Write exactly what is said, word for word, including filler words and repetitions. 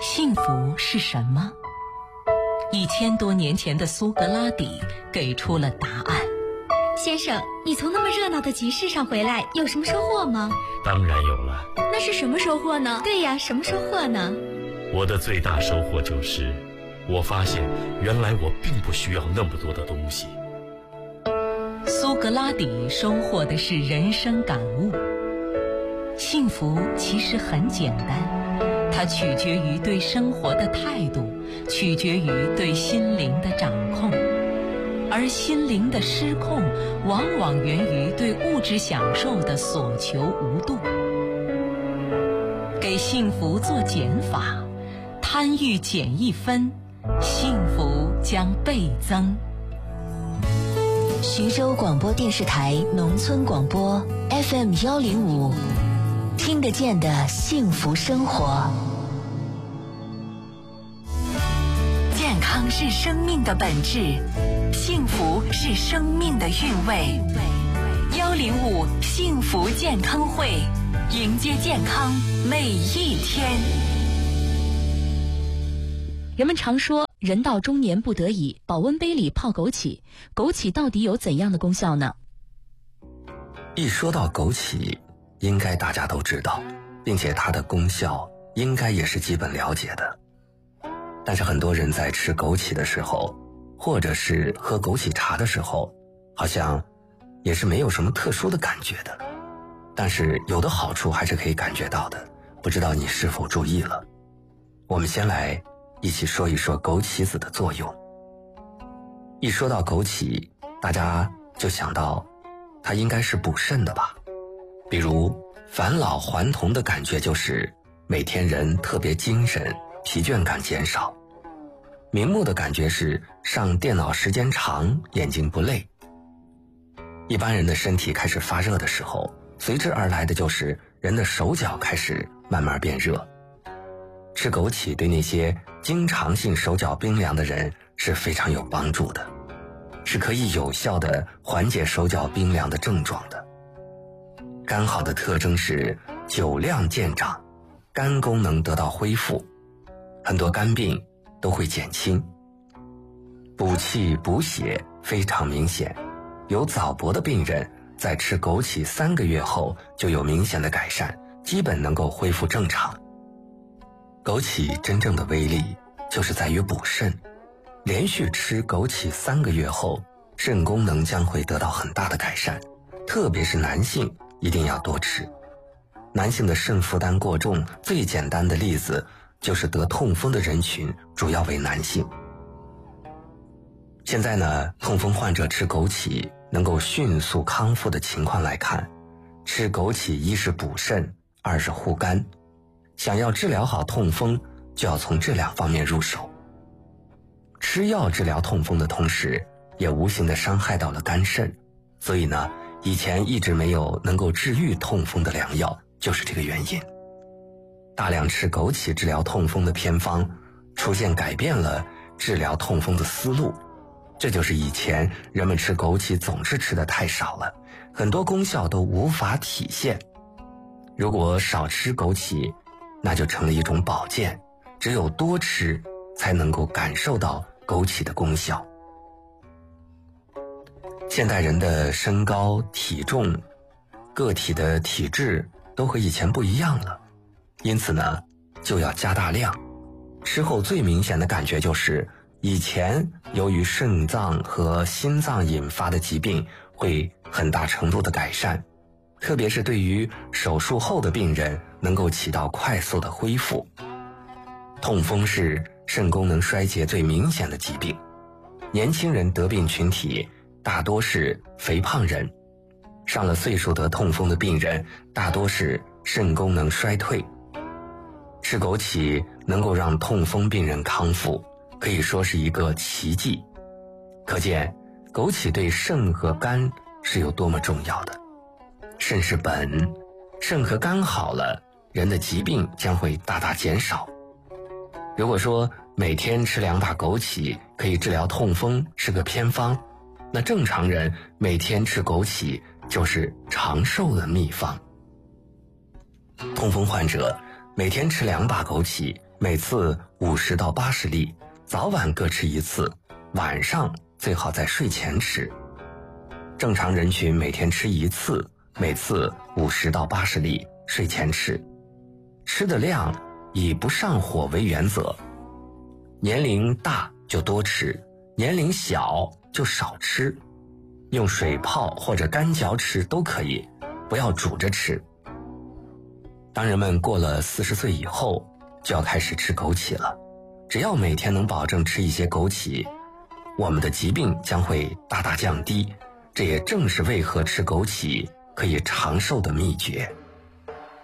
幸福是什么？一千多年前的苏格拉底给出了答案。 先生，你从那么热闹的集市上回来，有什么收获吗？ 当然有了。 那是什么收获呢？对呀，什么收获呢？ 我的最大收获就是，我发现原来我并不需要那么多的东西。 苏格拉底收获的是人生感悟。幸福其实很简单，它取决于对生活的态度，取决于对心灵的掌控。而心灵的失控，往往源于对物质享受的所求无度。给幸福做减法，贪欲减一分，幸福将倍增。 徐州广播电视台农村广播 F M 幺零五，听得见的幸福生活。 健康是生命的本质，幸福是生命的韵味。幺零五幸福健康会，迎接健康每一天。 人们常说人到中年不得已，保温杯里泡枸杞，枸杞到底有怎样的功效呢？ 一说到枸杞，应该大家都知道，并且它的功效应该也是基本了解的。但是很多人在吃枸杞的时候，或者是喝枸杞茶的时候，好像也是没有什么特殊的感觉的。但是有的好处还是可以感觉到的，不知道你是否注意了。我们先来一起说一说枸杞子的作用。一说到枸杞，大家就想到它应该是补肾的吧。比如返老还童的感觉就是每天人特别精神，疲倦感减少。明目的感觉是上电脑时间长，眼睛不累。一般人的身体开始发热的时候，随之而来的就是人的手脚开始慢慢变热。吃枸杞对那些经常性手脚冰凉的人是非常有帮助的，是可以有效地缓解手脚冰凉的症状的。肝好的特征是酒量渐长，肝功能得到恢复，很多肝病都会减轻。补气补血非常明显，有早搏的病人在吃枸杞三个月后就有明显的改善，基本能够恢复正常。枸杞真正的威力就是在于补肾，连续吃枸杞三个月后，肾功能将会得到很大的改善，特别是男性一定要多吃。男性的肾负担过重，最简单的例子就是得痛风的人群主要为男性。现在呢，痛风患者吃枸杞能够迅速康复的情况来看，吃枸杞一是补肾，二是护肝。想要治疗好痛风，就要从这两方面入手。吃药治疗痛风的同时，也无形地伤害到了肝肾，所以呢，以前一直没有能够治愈痛风的良药，就是这个原因。大量吃枸杞治疗痛风的偏方出现改变了治疗痛风的思路，这就是以前人们吃枸杞总是吃的太少了，很多功效都无法体现。如果少吃枸杞，那就成了一种保健，只有多吃才能够感受到枸杞的功效。现代人的身高、体重、个体的体质都和以前不一样了，因此呢，就要加大量。吃后最明显的感觉就是，以前由于肾脏和心脏引发的疾病会很大程度的改善，特别是对于手术后的病人能够起到快速的恢复。痛风是肾功能衰竭最明显的疾病，年轻人得病群体大多是肥胖人，上了岁数得痛风的病人大多是肾功能衰退。吃枸杞能够让痛风病人康复，可以说是一个奇迹。可见枸杞对肾和肝是有多么重要的。肾是本，肾和肝好了，人的疾病将会大大减少。如果说每天吃两把枸杞可以治疗痛风是个偏方，那正常人每天吃枸杞就是长寿的秘方。痛风患者每天吃两把枸杞， 每次五十到八十粒，早晚各吃一次，晚上最好在睡前吃。正常人群每天吃一次，每次五十到八十粒，睡前吃。吃的量以不上火为原则，年龄大就多吃，年龄小就少吃。用水泡或者干嚼吃都可以，不要煮着吃。当人们过了四十岁以后，就要开始吃枸杞了。只要每天能保证吃一些枸杞，我们的疾病将会大大降低。这也正是为何吃枸杞可以长寿的秘诀。